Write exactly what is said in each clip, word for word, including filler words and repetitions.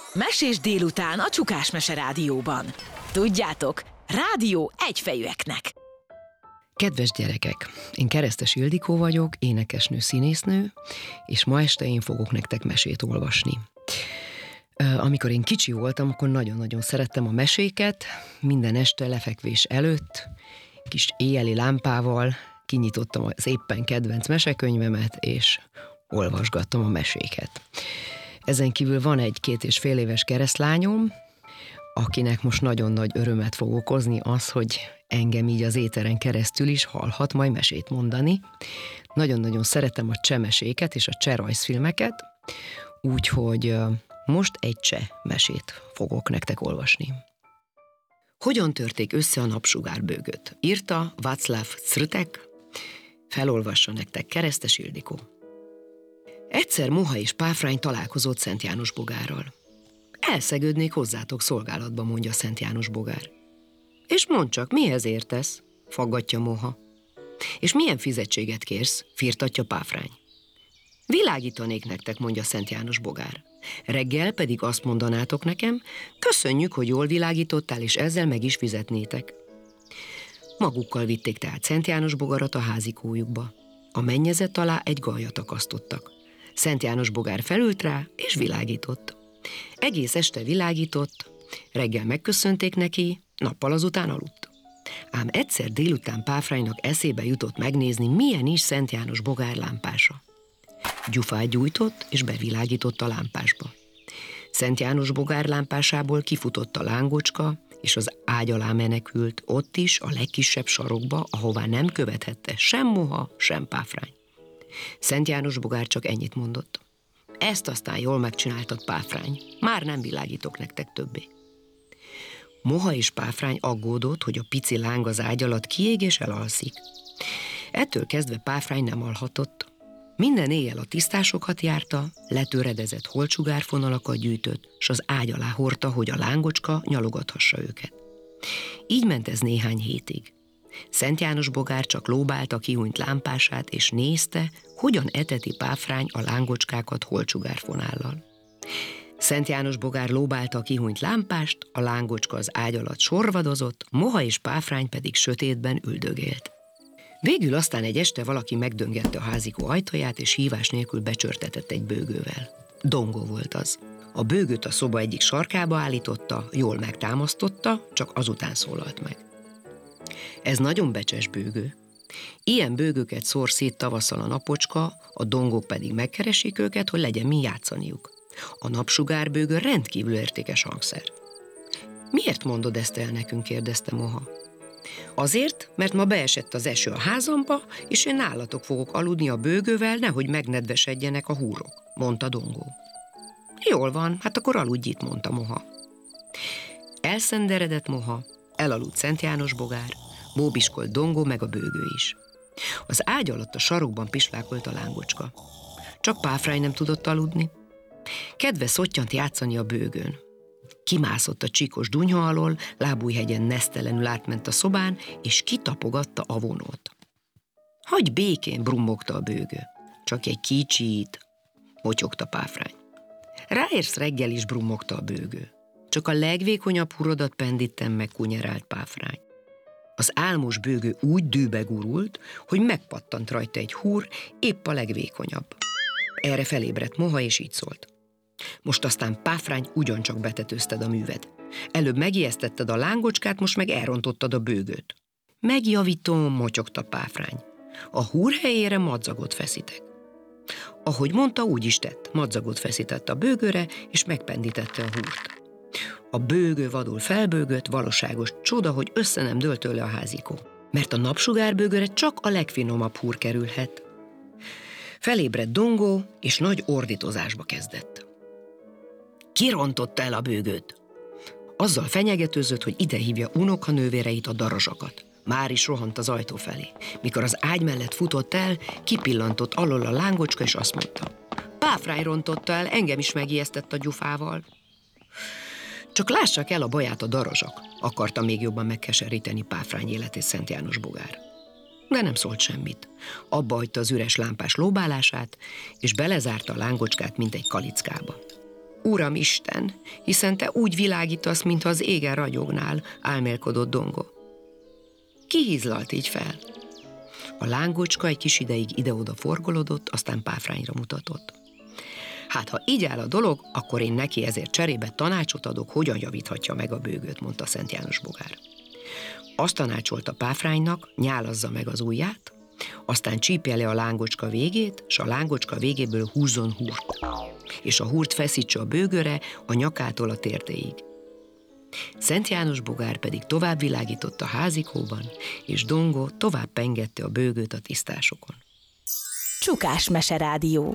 Mesés délután a Csukás Mese Rádióban. Tudjátok, rádió egyfejűeknek. Kedves gyerekek, én Keresztes Ildikó vagyok, énekesnő, színésznő, és ma este én fogok nektek mesét olvasni. Amikor én kicsi voltam, akkor nagyon-nagyon szerettem a meséket, minden este lefekvés előtt, kis éjjeli lámpával kinyitottam az éppen kedvenc mesekönyvemet, és olvasgattam a meséket. Ezen kívül van egy két és fél éves keresztlányom, akinek most nagyon nagy örömet fog okozni az, hogy engem így az éteren keresztül is hallhat majd mesét mondani. Nagyon-nagyon szeretem a cseh meséket és a cseh rajzfilmeket, úgyhogy most egy cseh mesét fogok nektek olvasni. Hogyan törték össze a napsugárbőgöt? Írta Václav Crtek, felolvassa nektek Keresztes Ildikó. Egyszer Moha és Páfrány találkozott Szent János Bogárral. Elszegődnék hozzátok szolgálatba, mondja Szent János Bogár. És mondd csak, mihez értesz? Faggatja Moha. És milyen fizetséget kérsz? Firtatja Páfrány. Világítanék nektek, mondja Szent János Bogár. Reggel pedig azt mondanátok nekem, köszönjük, hogy jól világítottál, és ezzel meg is fizetnétek. Magukkal vitték tehát Szent János Bogarat a házikójukba. A mennyezet alá egy gallyat akasztottak. Szent János Bogár felült rá, és világított. Egész este világított, reggel megköszönték neki, nappal azután aludt. Ám egyszer délután Páfránynak eszébe jutott megnézni, milyen is Szent János Bogár lámpása. Gyufát gyújtott, és bevilágított a lámpásba. Szent János Bogár lámpásából kifutott a lángocska, és az ágy alá menekült, ott is, a legkisebb sarokba, ahová nem követhette sem Moha, sem Páfrány. Szent János Bogár csak ennyit mondott. Ezt aztán jól megcsináltad, Páfrány, már nem világítok nektek többé. Moha és Páfrány aggódott, hogy a pici láng az ágy alatt kiég és elalszik. Ettől kezdve Páfrány nem alhatott. Minden éjjel a tisztásokat járta, letöredezett holtsugárfonalakat gyűjtött, s az ágy alá hordta, hogy a lángocska nyalogathassa őket. Így ment ez néhány hétig. Szent János Bogár csak lóbálta kihúnyt lámpását, és nézte, hogyan eteti Páfrány a lángocskákat holtsugárfonállal. Szent János Bogár lóbálta a kihúnyt lámpást, a lángocska az ágy alatt sorvadozott, Moha és Páfrány pedig sötétben üldögélt. Végül aztán egy este valaki megdöngette a házikó ajtaját, és hívás nélkül becsörtetett egy bőgővel. Dongó volt az. A bőgőt a szoba egyik sarkába állította, jól megtámasztotta, csak azután szólalt meg. Ez nagyon becses bőgő. Ilyen bőgőket szór szét tavasszal a napocska, a dongók pedig megkeresik őket, hogy legyen mi játszaniuk. A napsugárbőgő rendkívül értékes hangszer. Miért mondod ezt el nekünk? Kérdezte Moha. Azért, mert ma beesett az eső a házamba, és én nálatok fogok aludni a bőgővel, nehogy megnedvesedjenek a húrok, mondta Dongó. Jól van, hát akkor aludj itt, mondta Moha. Elszenderedett Moha, elaludt Szent János Bogár, bóbiskolt Dongó meg a bőgő is. Az ágy alatt a sarokban pislákolt a lángocska. Csak Páfrány nem tudott aludni. Kedve szottyant játszani a bőgőn. Kimászott a csíkos dunyha alól, lábújhegyen nesztelenül átment a szobán, és kitapogatta a vonót. Hagyj békén, brummogta a bőgő. Csak egy kicsit, motyogta Páfrány. Ráérsz reggel is, brummogta a bőgő. Csak a legvékonyabb húrodat pendítem meg, kunyerált Páfrány. Az álmos bőgő úgy dűbe gurult, hogy megpattant rajta egy húr, épp a legvékonyabb. Erre felébredt Moha, és így szólt. Most aztán, Páfrány, ugyancsak betetőzted a műved. Előbb megijesztetted a lángocskát, most meg elrontottad a bőgőt. Megjavítom, motyogta Páfrány. A húr helyére madzagot feszítek. Ahogy mondta, úgy is tett. Madzagot feszített a bőgőre, és megpendítette a húrt. A bőgő vadul felbőgött, valóságos csoda, hogy össze nem dőlt tőle a házikó. Mert a napsugárbőgőre csak a legfinomabb húr kerülhet. Felébredt Dongó, és nagy ordítozásba kezdett. Ki rontotta el a bőgőt? Azzal fenyegetőzött, hogy ide hívja unokanővéreit, a darazsakat. Már is rohant az ajtó felé. Mikor az ágy mellett futott el, kipillantott alól a lángocska, és azt mondta. Páfrány rontotta el, engem is megijesztett a gyufával. Csak lássak el a baját a darazsak, akarta még jobban megkeseríteni Páfrány életét Szent János Bogár. De nem szólt semmit. Abba hagyta az üres lámpás lóbálását, és belezárta a lángocskát, mint egy kalickába. Uram Isten, hiszen te úgy világítasz, mintha az égen ragyognál, álmélkodott Dongo. Ki hízlalt így fel? A lángocska egy kis ideig ide-oda forgolódott, aztán Páfrányra mutatott. Hát, ha így áll a dolog, akkor én neki ezért cserébe tanácsot adok, hogyan javíthatja meg a bőgőt, mondta Szent János bogár. Azt tanácsolta Páfránynak, nyálazza meg az ujját, aztán csípje le a lángocska végét, s a lángocska végéből húzzon húrt, és a húrt feszítse a bőgőre a nyakától a térdéig. Szent János bogár pedig tovább világított a házikóban, és Dongo tovább pengette a bőgőt a tisztásokon. Csukás Meserádió.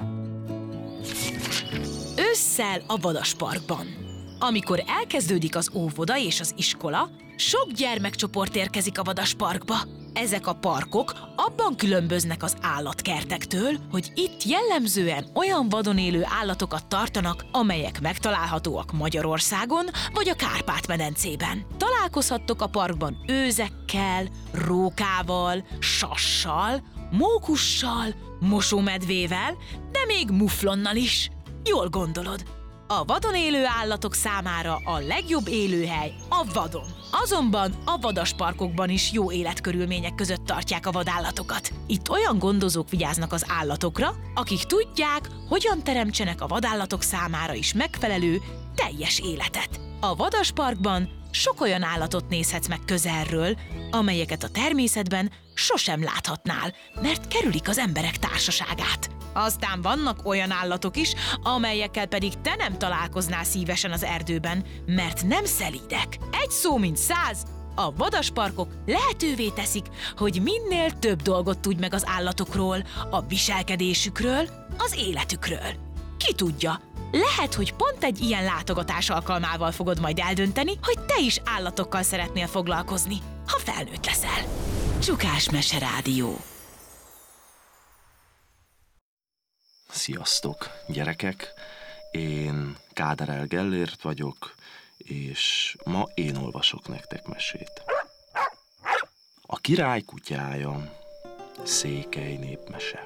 Ősszel a Vadasparkban. Amikor elkezdődik az óvoda és az iskola, sok gyermekcsoport érkezik a Vadasparkba. Ezek a parkok abban különböznek az állatkertektől, hogy itt jellemzően olyan vadon élő állatokat tartanak, amelyek megtalálhatóak Magyarországon vagy a Kárpát-medencében. Találkozhattok a parkban őzekkel, rókával, sassal, mókussal, mosómedvével, de még muflonnal is. Jól gondolod. A vadon élő állatok számára a legjobb élőhely a vadon. Azonban a vadasparkokban is jó életkörülmények között tartják a vadállatokat. Itt olyan gondozók vigyáznak az állatokra, akik tudják, hogyan teremtsenek a vadállatok számára is megfelelő, teljes életet. A vadasparkban sok olyan állatot nézhetsz meg közelről, amelyeket a természetben sosem láthatnál, mert kerülik az emberek társaságát. Aztán vannak olyan állatok is, amelyekkel pedig te nem találkoznál szívesen az erdőben, mert nem szelídek. Egy szó mint száz, a vadasparkok lehetővé teszik, hogy minél több dolgot tudj meg az állatokról, a viselkedésükről, az életükről. Ki tudja, lehet, hogy pont egy ilyen látogatás alkalmával fogod majd eldönteni, hogy te is állatokkal szeretnél foglalkozni, ha felnőtt leszel. Csukás Meserádió. Sziasztok, gyerekek! Én Káderel Gellért vagyok, és ma én olvasok nektek mesét. A király kutyája, Székely népmese.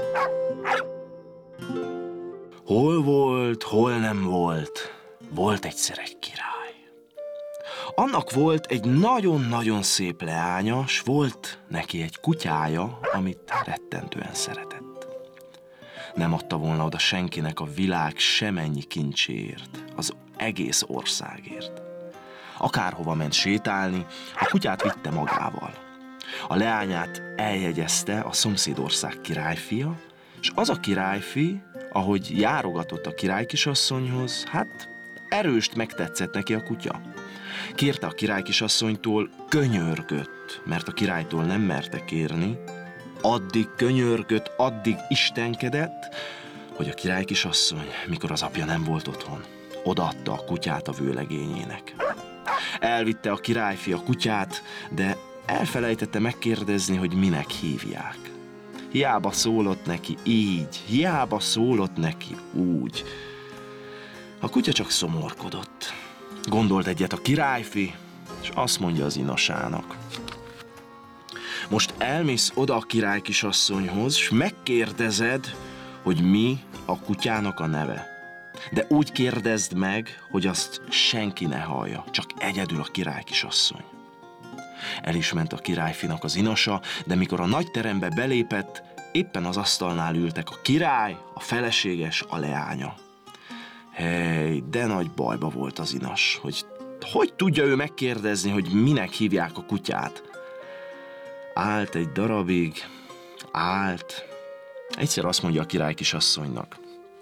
Hol volt, hol nem volt, volt egyszer egy király. Annak volt egy nagyon-nagyon szép leánya, s volt neki egy kutyája, amit rettentően szeretett. Nem adta volna oda senkinek a világ semennyi kincséért, az egész országért. Akárhova ment sétálni, a kutyát vitte magával. A leányát eljegyezte a szomszédország királyfia, és az a királyfi, ahogy járogatott a királykisasszonyhoz, hát erőst megtetszett neki a kutya. Kérte a királykisasszonytól, könyörgött, mert a királytól nem merte kérni, addig könyörgött, addig istenkedett, hogy a királykisasszony, mikor az apja nem volt otthon, odaadta a kutyát a vőlegényének. Elvitte a királyfi a kutyát, de elfelejtette megkérdezni, hogy minek hívják. Hiába szólott neki így, hiába szólott neki úgy. A kutya csak szomorkodott. Gondolt egyet a királyfi, és azt mondja az inasának: most elmész oda a királykisasszonyhoz, s megkérdezed, hogy mi a kutyának a neve. De úgy kérdezd meg, hogy azt senki ne hallja, csak egyedül a királykisasszony. El is ment a királyfinak az inasa, de mikor a nagy terembe belépett, éppen az asztalnál ültek a király, a feleséges, a leánya. Hely, de nagy bajba volt az inas, hogy hogy tudja ő megkérdezni, hogy minek hívják a kutyát. Állt egy darabig, állt. Egyszer azt mondja a királykisasszonynak: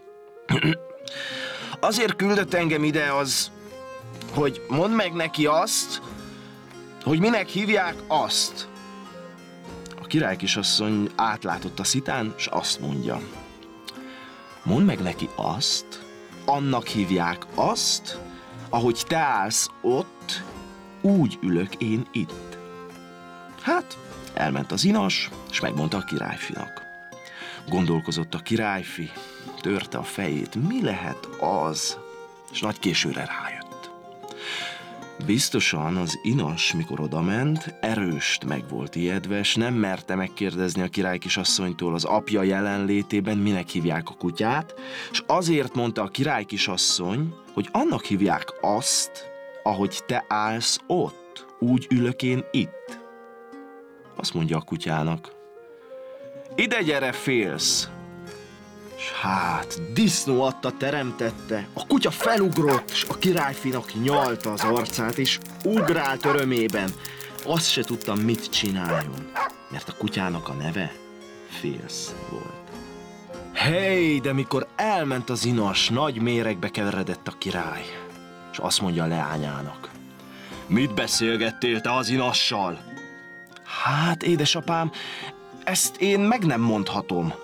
azért küldött engem ide az, hogy mondd meg neki azt, hogy minek hívják azt. A királykisasszony átlátott a szitán, és azt mondja: mondd meg neki azt, annak hívják azt, ahogy te állsz ott, úgy ülök én itt. Hát, elment az inas, és megmondta a királyfinak. Gondolkozott a királyfi, törte a fejét, mi lehet az, és nagy későre rájött. Biztosan az inas, mikor odament, erőst meg volt ijedve, s nem merte megkérdezni a királykisasszonytól az apja jelenlétében, minek hívják a kutyát, és azért mondta a királykisasszony, hogy annak hívják azt, ahogy te állsz ott, úgy ülök én itt. Azt mondja a kutyának: ide gyere, félsz! S hát, disznó adta teremtette, a kutya felugrott, s a királyfinak nyalta az arcát, és ugrált örömében. Azt se tudtam, mit csináljon, mert a kutyának a neve Félsz volt. Hey, de mikor elment az inas, nagy méregbe keveredett a király, és azt mondja a leányának: mit beszélgettél te az inassal? Hát, édesapám, ezt én meg nem mondhatom.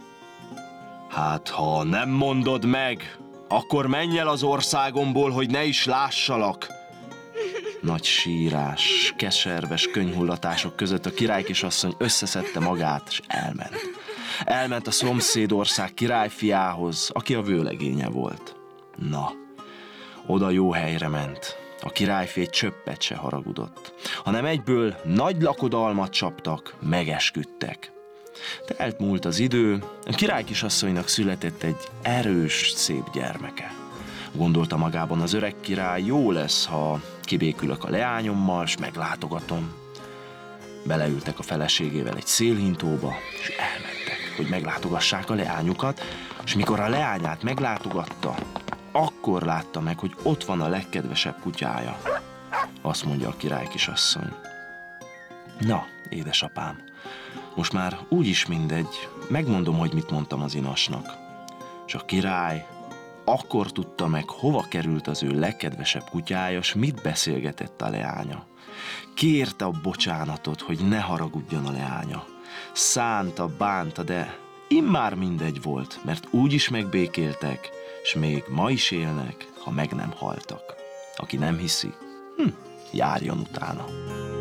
Hát, ha nem mondod meg, akkor menj el az országomból, hogy ne is lássalak. Nagy sírás, keserves könyhullatások között a királykisasszony összeszedte magát, és elment. Elment a szomszédország királyfiához, aki a vőlegénye volt. Na, oda jó helyre ment. A királyfi egy csöppet se haragudott, hanem egyből nagy lakodalmat csaptak, megesküdtek. Telt múlt az idő, a királykisasszonynak született egy erős, szép gyermeke. Gondolta magában az öreg király, jó lesz, ha kibékülök a leányommal, s meglátogatom. Beleültek a feleségével egy szélhintóba, és elmentek, hogy meglátogassák a leányukat, és mikor a leányát meglátogatta, akkor látta meg, hogy ott van a legkedvesebb kutyája. Azt mondja a királykisasszony: na, édesapám, most már úgyis mindegy, megmondom, hogy mit mondtam az inasnak. És a király akkor tudta meg, hova került az ő legkedvesebb kutyája, s mit beszélgetett a leánya. Kérte a bocsánatot, hogy ne haragudjon a leánya. Szánta, bánta, de immár mindegy volt, mert úgyis megbékéltek, s még ma is élnek, ha meg nem haltak. Aki nem hiszi, hm, járjon utána.